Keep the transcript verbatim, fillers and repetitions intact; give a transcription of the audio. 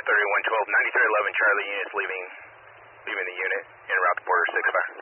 thirty-one twelve, ninety-three eleven Charlie units leaving, leaving the unit, en route to border six five.